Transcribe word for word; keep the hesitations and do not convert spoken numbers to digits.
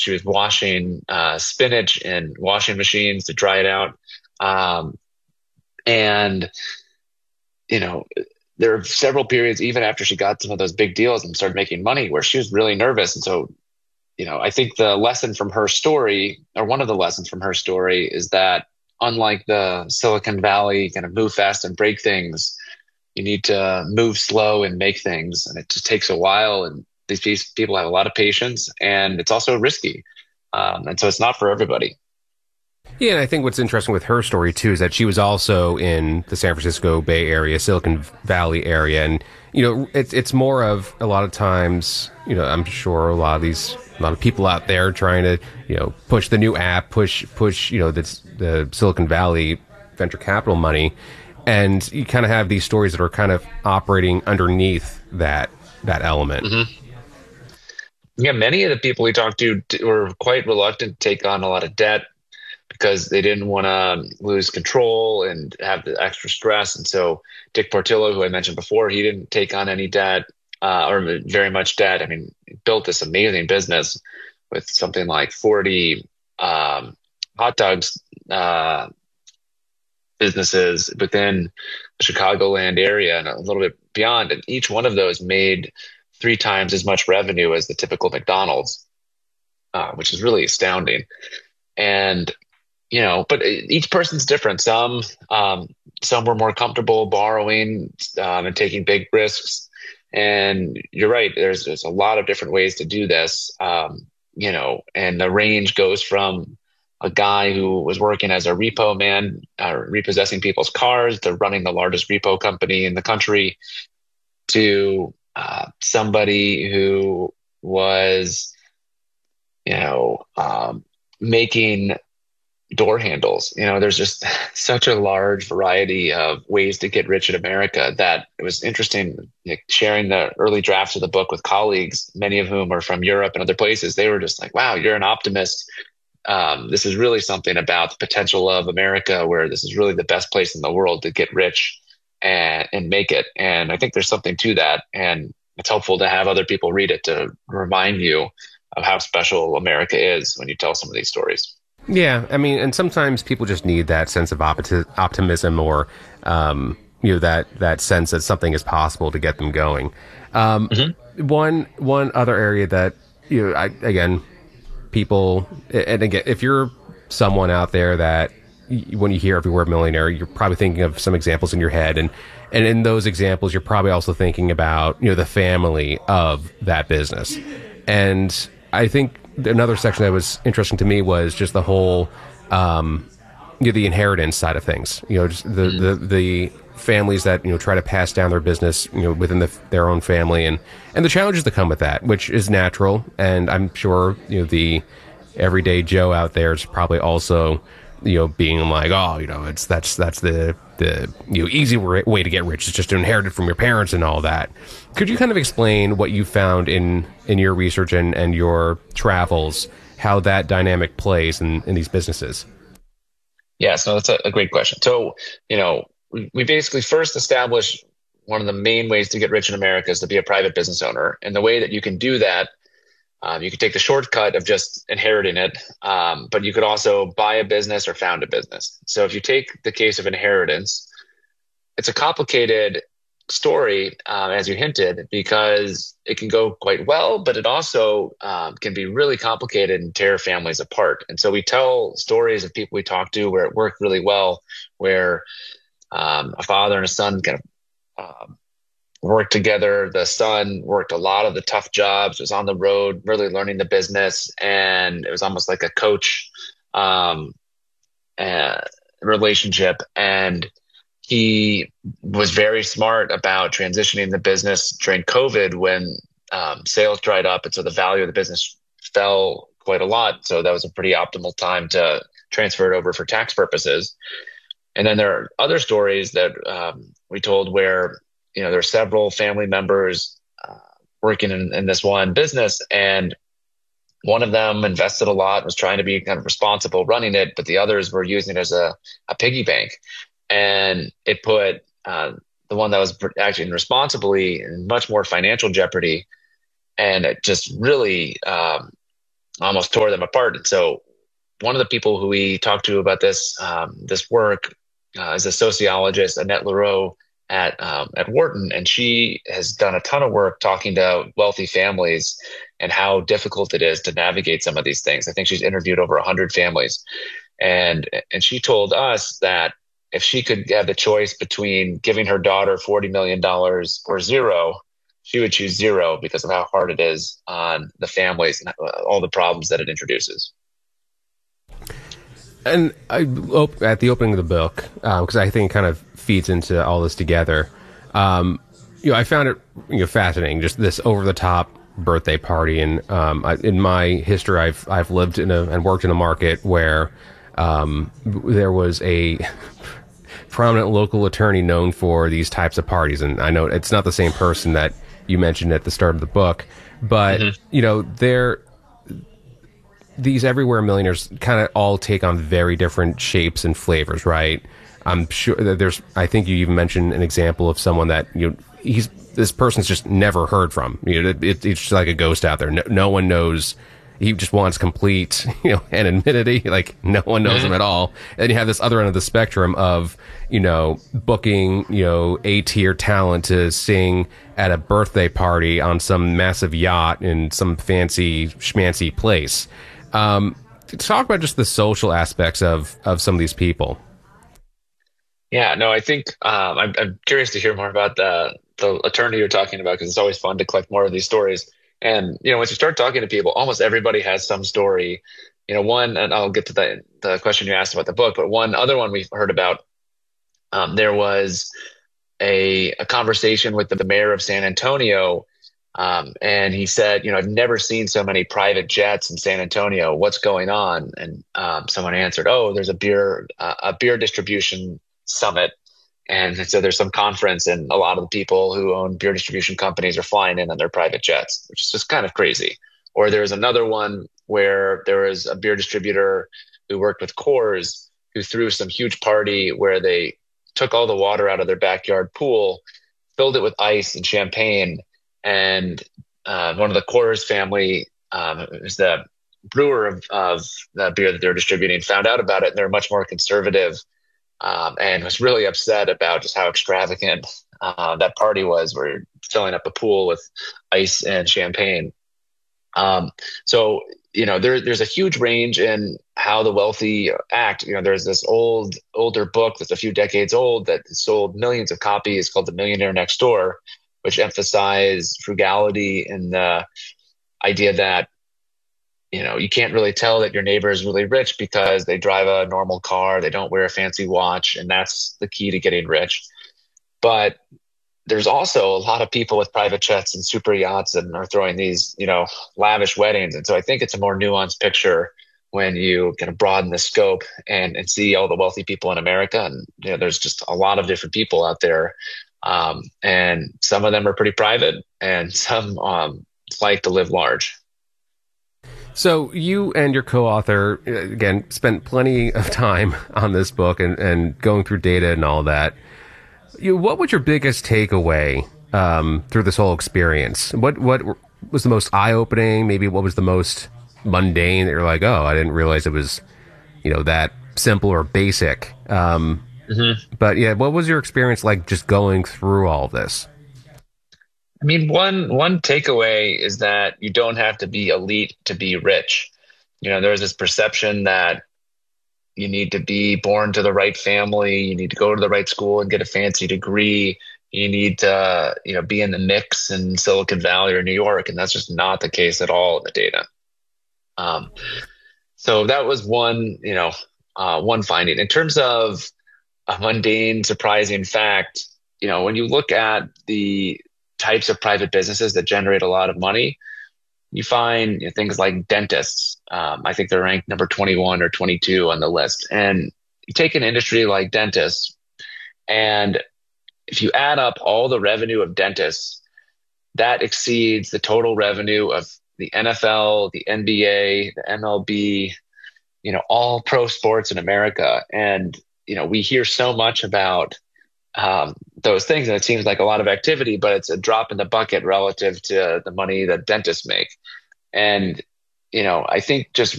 she was washing uh, spinach in washing machines to dry it out. Um, and, you know, there are several periods, even after she got some of those big deals and started making money, where she was really nervous. And so, you know, I think the lesson from her story, or one of the lessons from her story, is that unlike the Silicon Valley kind of move fast and break things, you need to move slow and make things. And it just takes a while. And these people have a lot of patience, and it's also risky. Um, and so it's not for everybody. Yeah, and I think what's interesting with her story, too, is that she was also in the San Francisco Bay Area, Silicon Valley area. And, you know, it's it's more of a lot of times, you know, I'm sure a lot of these, a lot of people out there trying to, you know, push the new app, push, push, you know, the, the Silicon Valley venture capital money. And you kind of have these stories that are kind of operating underneath that, that element. Mm-hmm. Yeah, many of the people we talked to were quite reluctant to take on a lot of debt, because they didn't want to lose control and have the extra stress. And so Dick Portillo, who I mentioned before, he didn't take on any debt uh, or very much debt. I mean, he built this amazing business with something like forty um, hot dogs uh, businesses within the Chicagoland area and a little bit beyond. And each one of those made three times as much revenue as the typical McDonald's, uh, which is really astounding. And you know, but each person's different. Some, um, some were more comfortable borrowing um, and taking big risks. And you're right. There's there's a lot of different ways to do this. Um, you know, and the range goes from a guy who was working as a repo man, uh, repossessing people's cars, to running the largest repo company in the country, to uh, somebody who was, you know, um, making door handles. You know, there's just such a large variety of ways to get rich in America that it was interesting, like, sharing the early drafts of the book with colleagues, many of whom are from Europe and other places. They were just like, wow, you're an optimist. Um, this is really something about the potential of America, where this is really the best place in the world to get rich and, and make it. And I think there's something to that. And it's helpful to have other people read it to remind you of how special America is when you tell some of these stories. Yeah, I mean, and sometimes people just need that sense of opti- optimism, or, um, you know, that, that sense that something is possible to get them going. Um, mm-hmm. One one other area that, you know, I, again, people, and again, if you're someone out there that, when you hear every word millionaire, you're probably thinking of some examples in your head, and and in those examples, you're probably also thinking about, you know, the family of that business. And I think another section that was interesting to me was just the whole, um, you know, the inheritance side of things. You know, just the, mm-hmm. the the families that, you know, try to pass down their business, you know, within the, their own family, and and the challenges that come with that, which is natural. And I'm sure, you know, the everyday Joe out there is probably also, you know, being like, oh, you know, it's that's that's the the you know easy way to get rich. It's just to inherit it from your parents and all that. Could you kind of explain what you found in in your research and and your travels, how that dynamic plays in in these businesses? Yeah, so that's a, a great question. So, you know, we, we basically first established one of the main ways to get rich in America is to be a private business owner, and the way that you can do that. Um, you could take the shortcut of just inheriting it, um, but you could also buy a business or found a business. So if you take the case of inheritance, it's a complicated story, um, as you hinted, because it can go quite well, but it also um, can be really complicated and tear families apart. And so we tell stories of people we talk to where it worked really well, where um, a father and a son kind of um, worked together. The son worked a lot of the tough jobs, was on the road, really learning the business. And it was almost like a coach um, uh, relationship. And he was very smart about transitioning the business during COVID when um, sales dried up. And so the value of the business fell quite a lot. So that was a pretty optimal time to transfer it over for tax purposes. And then there are other stories that um, we told where, you know, there are several family members uh, working in, in this one business, and one of them invested a lot, was trying to be kind of responsible running it, but the others were using it as a, a piggy bank. And it put uh, the one that was acting responsibly in much more financial jeopardy. And it just really um, almost tore them apart. And so one of the people who we talked to about this um, this work uh, is a sociologist, Annette Leroux at um, at Wharton, and she has done a ton of work talking to wealthy families and how difficult it is to navigate some of these things. I think she's interviewed over one hundred families, and and she told us that if she could have the choice between giving her daughter forty million dollars or zero, she would choose zero because of how hard it is on the families and all the problems that it introduces. And I, at the opening of the book, because um, I think it kind of feeds into all this together, um, you know, I found it you know fascinating, just this over-the-top birthday party. And um, I, in my history, I've I've lived in a and worked in a market where um, there was a prominent local attorney known for these types of parties. And I know it's not the same person that you mentioned at the start of the book, but mm-hmm. you know, they're these everywhere millionaires kind of all take on very different shapes and flavors, right? I'm sure that there's, I think you even mentioned an example of someone that, you know, he's, this person's just never heard from. You know, it, it, it's just like a ghost out there. No, no one knows. He just wants complete, you know, anonymity. Like no one knows mm-hmm. him at all. And you have this other end of the spectrum of, you know, booking, you know, A-tier talent to sing at a birthday party on some massive yacht in some fancy schmancy place. Um, talk about just the social aspects of, of some of these people. Yeah, no, I think um, I'm, I'm curious to hear more about the the attorney you're talking about, because it's always fun to collect more of these stories. And, you know, once you start talking to people, almost everybody has some story. You know, one, and I'll get to the, the question you asked about the book, but one other one we've heard about, um, there was a, a conversation with the, the mayor of San Antonio. Um, and he said, you know, I've never seen so many private jets in San Antonio. What's going on? And um, someone answered, oh, there's a beer, uh, a beer distribution summit. And so there's some conference, and a lot of the people who own beer distribution companies are flying in on their private jets, which is just kind of crazy. Or there's another one where there was a beer distributor who worked with Coors who threw some huge party where they took all the water out of their backyard pool, filled it with ice and champagne. And uh, one of the Coors family, um, who's the brewer of, of the beer that they're distributing, found out about it, and they're much more conservative. Um, and was really upset about just how extravagant uh, that party was. We're filling up a pool with ice and champagne. Um, so, you know, there, there's a huge range in how the wealthy act. You know, there's this old, older book that's a few decades old that sold millions of copies called The Millionaire Next Door, which emphasized frugality and the idea that, you know, you can't really tell that your neighbor is really rich because they drive a normal car, they don't wear a fancy watch, and that's the key to getting rich. But there's also a lot of people with private jets and super yachts and are throwing these, you know, lavish weddings. And so I think it's a more nuanced picture when you kind of broaden the scope and, and see all the wealthy people in America. And, you know, there's just a lot of different people out there. Um, and some of them are pretty private, and some um, like to live large. So you and your co-author, again, spent plenty of time on this book and, and going through data and all that. You, what was your biggest takeaway um, through this whole experience? What what was the most eye-opening? Maybe what was the most mundane that you're like, oh, I didn't realize it was, you know, that simple or basic. Um, mm-hmm. But yeah, what was your experience like just going through all of this? I mean, one one takeaway is that you don't have to be elite to be rich. You know, there's this perception that you need to be born to the right family, you need to go to the right school and get a fancy degree, you need to, you know, be in the mix in Silicon Valley or New York, and that's just not the case at all in the data. Um, so that was one, you know, uh, one finding. In terms of a mundane, surprising fact, you know, when you look at the types of private businesses that generate a lot of money, you find, you know, things like dentists. Um, I think they're ranked number twenty-one or twenty-two on the list. And you take an industry like dentists, and if you add up all the revenue of dentists, that exceeds the total revenue of the N F L, the N B A, the M L B, you know, all pro sports in America. And, you know, we hear so much about um, those things, and it seems like a lot of activity, but it's a drop in the bucket relative to the money that dentists make. And you know, I think just